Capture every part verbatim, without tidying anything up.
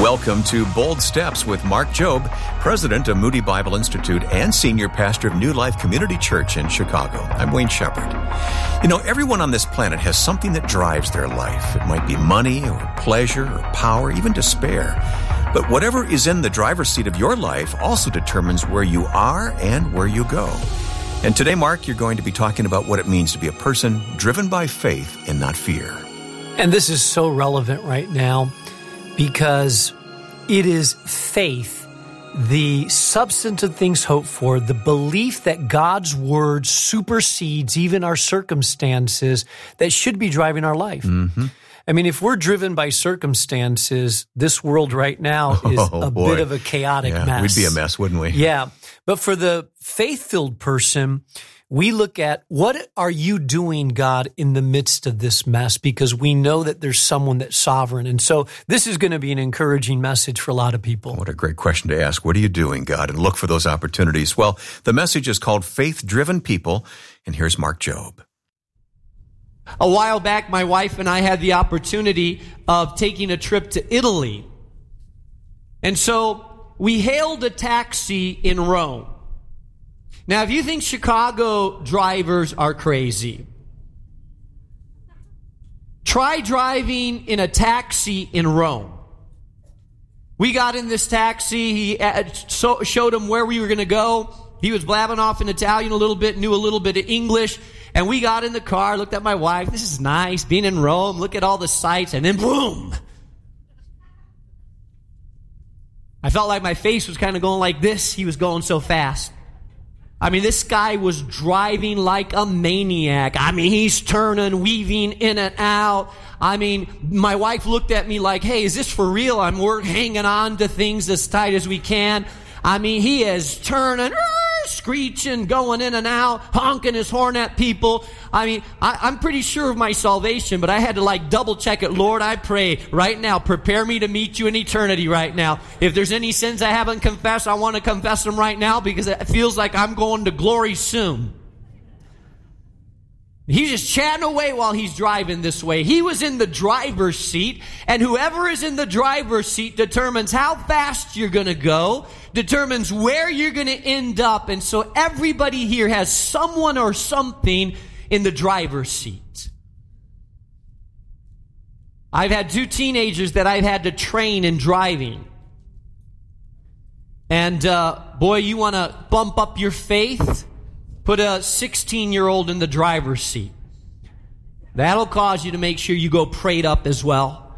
Welcome to Bold Steps with Mark Jobe, president of Moody Bible Institute and senior pastor of New Life Community Church in Chicago. I'm Wayne Shepherd. You know, everyone on this planet has something that drives their life. It might be money or pleasure or power, even despair. But whatever is in the driver's seat of your life also determines where you are and where you go. And today, Mark, you're going to be talking about what it means to be a person driven by faith and not fear. And this is so relevant right now because it is faith, the substance of things hoped for, the belief that God's word supersedes even our circumstances, that should be driving our life. Mm-hmm. I mean, if we're driven by circumstances, this world right now is oh, a boy. bit of a chaotic yeah, mess. We'd be a mess, wouldn't we? Yeah. But for the faith-filled person, we look at, what are you doing, God, in the midst of this mess? Because we know that there's someone that's sovereign. And so this is going to be an encouraging message for a lot of people. What a great question to ask. What are you doing, God? And look for those opportunities. Well, the message is called Faith-Driven People. And here's Mark Jobe. A while back, my wife and I had the opportunity of taking a trip to Italy. And so we hailed a taxi in Rome. Now, if you think Chicago drivers are crazy, try driving in a taxi in Rome. We got in this taxi. He showed him where we were going to go. He was blabbing off in Italian a little bit, knew a little bit of English. And we got in the car, looked at my wife. This is nice, being in Rome. Look at all the sights. And then boom. I felt like my face was kind of going like this. He was going so fast. I mean, this guy was driving like a maniac. I mean, he's turning, weaving in and out. I mean, my wife looked at me like, hey, is this for real? I'm we're hanging on to things as tight as we can. I mean, he is turning, screeching, going in and out, honking his horn at people. I mean, I, I'm pretty sure of my salvation, but I had to like double check it. Lord, I pray right now, prepare me to meet you in eternity right now. If there's any sins I haven't confessed, I want to confess them right now because it feels like I'm going to glory soon. He's just chatting away while he's driving this way. He was in the driver's seat, and whoever is in the driver's seat determines how fast you're going to go, determines where you're going to end up. And so everybody here has someone or something in the driver's seat. I've had two teenagers that I've had to train in driving. And uh, boy, you want to bump up your faith? Put a sixteen-year-old in the driver's seat. That'll cause you to make sure you go prayed up as well.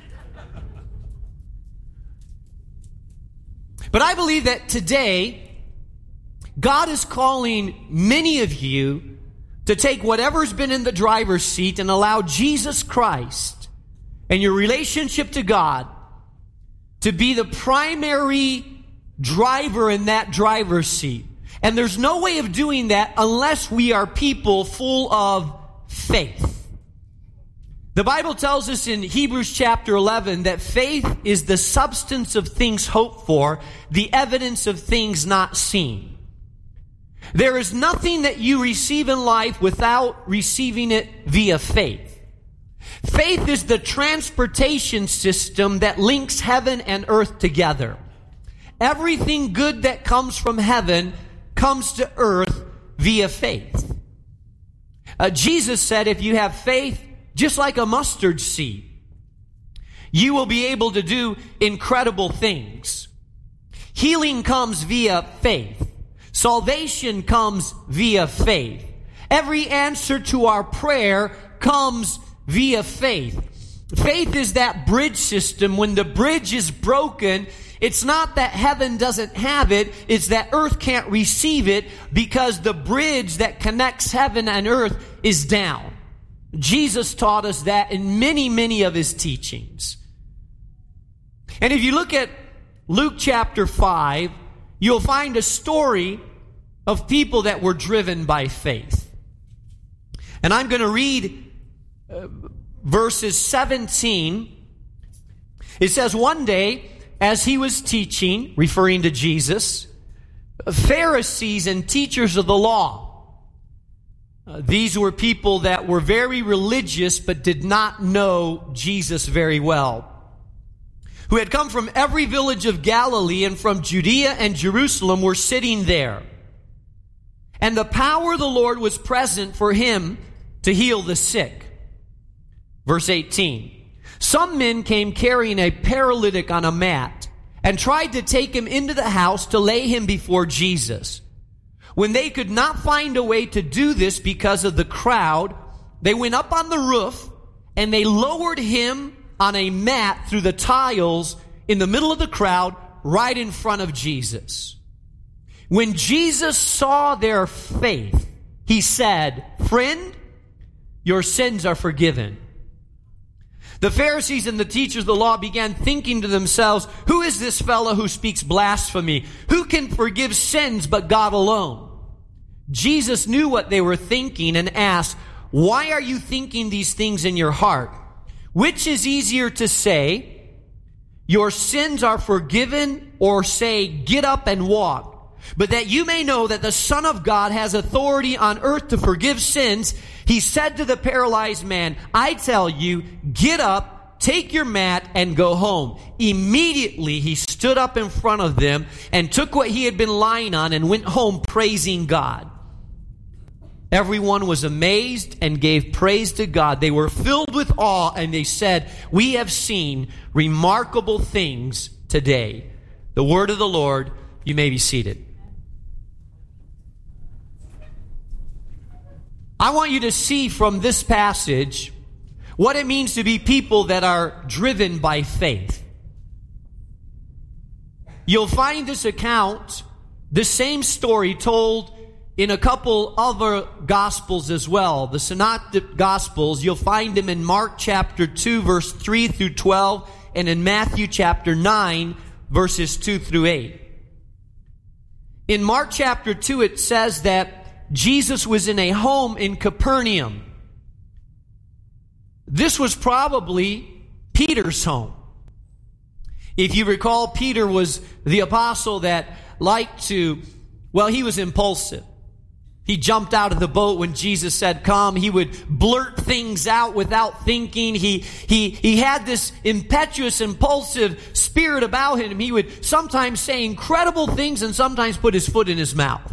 But I believe that today, God is calling many of you to take whatever's been in the driver's seat and allow Jesus Christ and your relationship to God to be the primary driver in that driver's seat. And there's no way of doing that unless we are people full of faith. The Bible tells us in Hebrews chapter eleven that faith is the substance of things hoped for, the evidence of things not seen. There is nothing that you receive in life without receiving it via faith. Faith is the transportation system that links heaven and earth together. Everything good that comes from heaven comes to earth via faith. Uh, Jesus said, if you have faith just like a mustard seed, you will be able to do incredible things. Healing comes via faith. Salvation comes via faith. Every answer to our prayer comes via faith. Faith is that bridge system. When the bridge is broken, it's not that heaven doesn't have it, it's that earth can't receive it because the bridge that connects heaven and earth is down. Jesus taught us that in many, many of his teachings. And if you look at Luke chapter five, you'll find a story of people that were driven by faith. And I'm going to read uh, verses seventeen. It says, one day, as he was teaching, referring to Jesus, Pharisees and teachers of the law, uh, these were people that were very religious but did not know Jesus very well, who had come from every village of Galilee and from Judea and Jerusalem, were sitting there. And the power of the Lord was present for him to heal the sick. Verse eighteen. Some men came carrying a paralytic on a mat and tried to take him into the house to lay him before Jesus. When they could not find a way to do this because of the crowd, they went up on the roof and they lowered him on a mat through the tiles in the middle of the crowd right in front of Jesus. When Jesus saw their faith, he said, "Friend, your sins are forgiven." The Pharisees and the teachers of the law began thinking to themselves, "Who is this fellow who speaks blasphemy? Who can forgive sins but God alone?" Jesus knew what they were thinking and asked, "Why are you thinking these things in your heart? Which is easier to say, 'Your sins are forgiven,' or say, 'Get up and walk'? But that you may know that the Son of God has authority on earth to forgive sins," he said to the paralyzed man, "I tell you, get up, take your mat, and go home." Immediately he stood up in front of them and took what he had been lying on and went home praising God. Everyone was amazed and gave praise to God. They were filled with awe and they said, "We have seen remarkable things today." The word of the Lord. You may be seated. I want you to see from this passage what it means to be people that are driven by faith. You'll find this account, the same story, told in a couple other Gospels as well. The Synoptic Gospels, you'll find them in Mark chapter two, verse three through twelve, and in Matthew chapter nine, verses two through eight. In Mark chapter two, it says that Jesus was in a home in Capernaum. This was probably Peter's home. If you recall, Peter was the apostle that liked to, well, he was impulsive. He jumped out of the boat when Jesus said, "Come." He would blurt things out without thinking. He, he, he had this impetuous, impulsive spirit about him. He would sometimes say incredible things and sometimes put his foot in his mouth.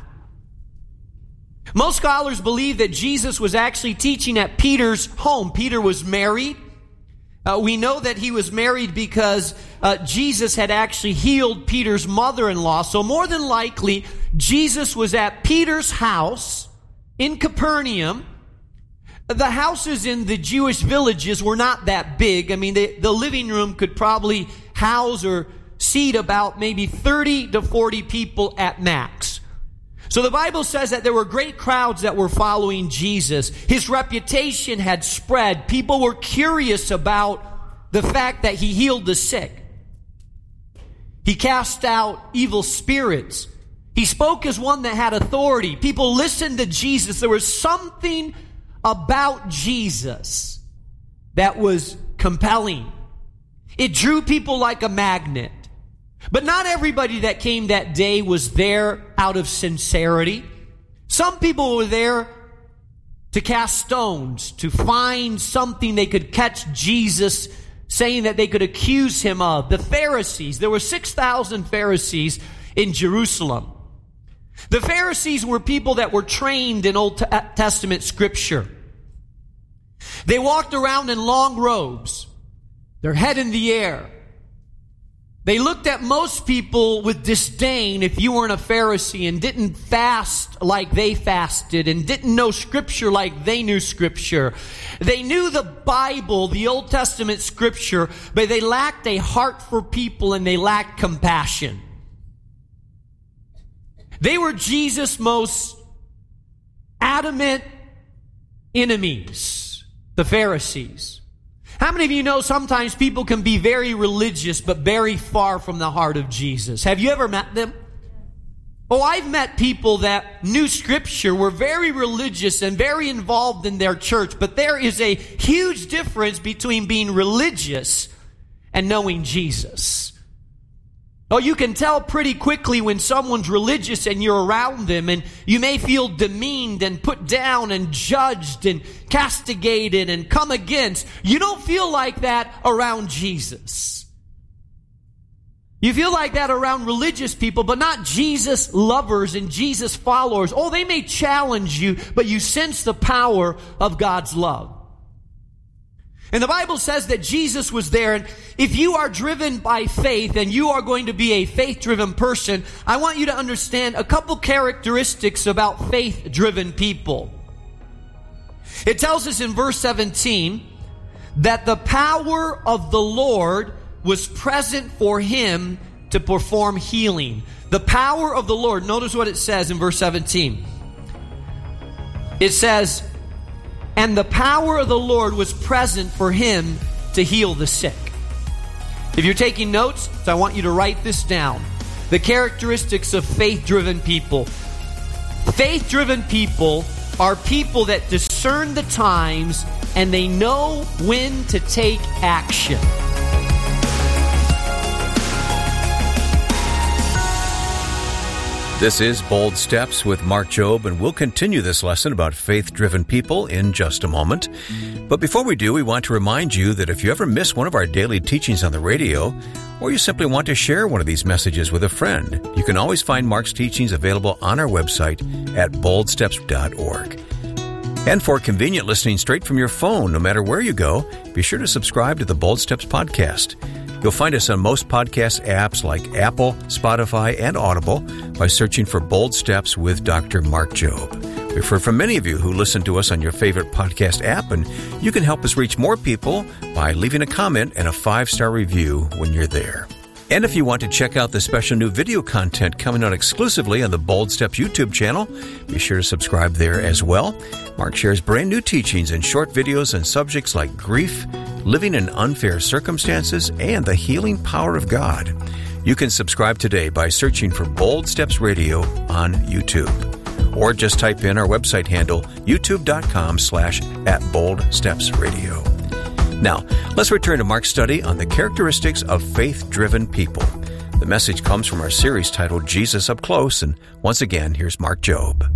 Most scholars believe that Jesus was actually teaching at Peter's home. Peter was married. Uh, we know that he was married because uh, Jesus had actually healed Peter's mother-in-law. So more than likely, Jesus was at Peter's house in Capernaum. The houses in the Jewish villages were not that big. I mean, the, the living room could probably house or seat about maybe thirty to forty people at max. So the Bible says that there were great crowds that were following Jesus. His reputation had spread. People were curious about the fact that he healed the sick. He cast out evil spirits. He spoke as one that had authority. People listened to Jesus. There was something about Jesus that was compelling. It drew people like a magnet. But not everybody that came that day was there out of sincerity. Some people were there to cast stones, to find something they could catch Jesus saying that they could accuse him of. The Pharisees, there were six thousand Pharisees in Jerusalem. The Pharisees were people that were trained in Old Testament scripture. They walked around in long robes, their head in the air. They looked at most people with disdain if you weren't a Pharisee and didn't fast like they fasted and didn't know Scripture like they knew Scripture. They knew the Bible, the Old Testament Scripture, but they lacked a heart for people and they lacked compassion. They were Jesus' most adamant enemies, the Pharisees. How many of you know sometimes people can be very religious but very far from the heart of Jesus? Have you ever met them? Oh, I've met people that knew Scripture, were very religious and very involved in their church, but there is a huge difference between being religious and knowing Jesus. Oh, you can tell pretty quickly when someone's religious and you're around them, and you may feel demeaned and put down and judged and castigated and come against. You don't feel like that around Jesus. You feel like that around religious people, but not Jesus lovers and Jesus followers. Oh, they may challenge you, but you sense the power of God's love. And the Bible says that Jesus was there, and if you are driven by faith and you are going to be a faith-driven person, I want you to understand a couple characteristics about faith-driven people. It tells us in verse seventeen that the power of the Lord was present for him to perform healing. The power of the Lord, notice what it says in verse seventeen. It says, and the power of the Lord was present for him to heal the sick. If you're taking notes, so I want you to write this down. The characteristics of faith-driven people. Faith-driven people are people that discern the times and they know when to take action. This is Bold Steps with Mark Jobe, and we'll continue this lesson about faith-driven people in just a moment. But before we do, we want to remind you that if you ever miss one of our daily teachings on the radio, or you simply want to share one of these messages with a friend, you can always find Mark's teachings available on our website at bold steps dot org. And for convenient listening straight from your phone, no matter where you go, be sure to subscribe to the Bold Steps podcast. You'll find us on most podcast apps like Apple, Spotify, and Audible by searching for Bold Steps with Doctor Mark Jobe. We've heard from many of you who listen to us on your favorite podcast app, and you can help us reach more people by leaving a comment and a five-star review when you're there. And if you want to check out the special new video content coming out exclusively on the Bold Steps YouTube channel, be sure to subscribe there as well. Mark shares brand new teachings and short videos on subjects like grief, living in unfair circumstances, and the healing power of God. You can subscribe today by searching for Bold Steps Radio on YouTube. Or just type in our website handle, youtube.com slash at Bold Steps Radio. Now, let's return to Mark's study on the characteristics of faith-driven people. The message comes from our series titled Jesus Up Close, and once again, here's Mark Jobe.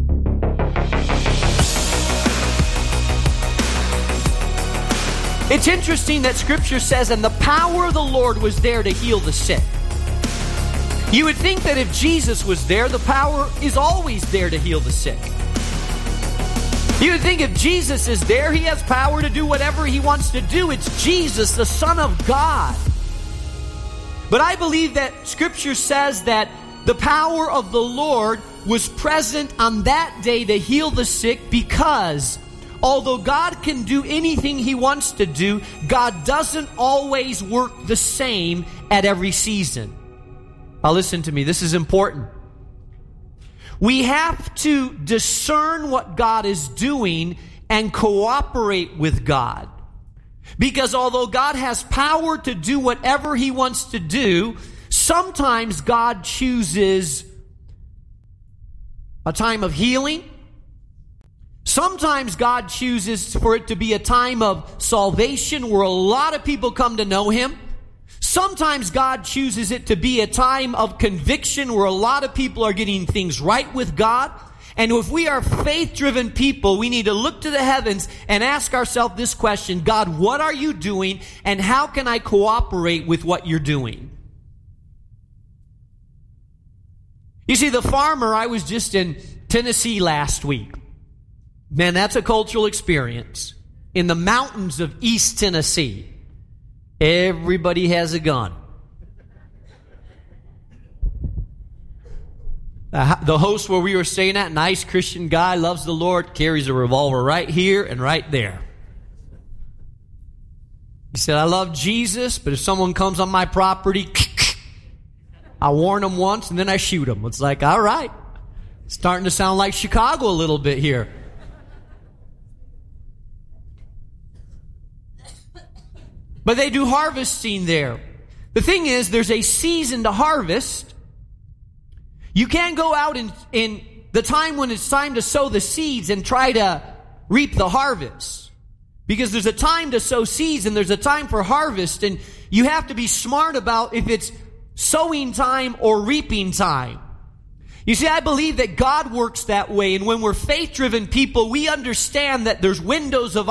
It's interesting that Scripture says, and the power of the Lord was there to heal the sick. You would think that if Jesus was there, the power is always there to heal the sick. You would think if Jesus is there, he has power to do whatever he wants to do. It's Jesus, the Son of God. But I believe that Scripture says that the power of the Lord was present on that day to heal the sick because although God can do anything he wants to do, God doesn't always work the same at every season. Now listen to me, this is important. We have to discern what God is doing and cooperate with God. Because although God has power to do whatever he wants to do, sometimes God chooses a time of healing. Sometimes God chooses for it to be a time of salvation where a lot of people come to know him. Sometimes God chooses it to be a time of conviction where a lot of people are getting things right with God. And if we are faith-driven people, we need to look to the heavens and ask ourselves this question: God, what are you doing, and how can I cooperate with what you're doing? You see, the farmer, I was just in Tennessee last week. Man, that's a cultural experience. In the mountains of East Tennessee, everybody has a gun. The host where we were staying at, nice Christian guy, loves the Lord, carries a revolver right here and right there. He said, I love Jesus, but if someone comes on my property, I warn them once and then I shoot them. It's like, all right. It's starting to sound like Chicago a little bit here. But they do harvesting there. The thing is, there's a season to harvest. You can't go out in, in the time when it's time to sow the seeds and try to reap the harvest. Because there's a time to sow seeds and there's a time for harvest. And you have to be smart about if it's sowing time or reaping time. You see, I believe that God works that way. And when we're faith-driven people, we understand that there's windows of